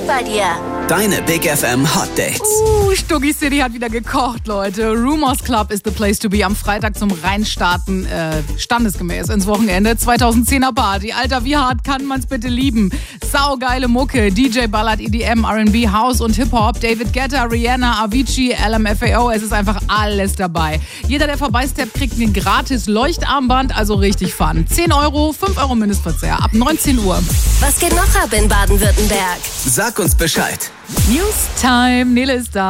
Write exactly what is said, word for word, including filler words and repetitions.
Zeit bei dir. Deine Big F M Hot Dates. Uh, Stuggy City hat wieder gekocht, Leute. Rumors Club is the place to be. Am Freitag zum Reinstarten, äh, standesgemäß ins Wochenende. zweitausendzehner Party. Alter, wie hart kann man's bitte lieben? Saugeile Mucke. D J ballert E D M, R and B, House und Hip-Hop. David Guetta, Rihanna, Avicii, L M F A O. Es ist einfach alles dabei. Jeder, der vorbeisteppt, kriegt ein gratis Leuchtarmband. Also richtig fun. zehn Euro, fünf Euro Mindestverzehr. Ab neunzehn Uhr. Was geht noch ab in Baden-Württemberg? Sag uns Bescheid. News Time. Nele ist da.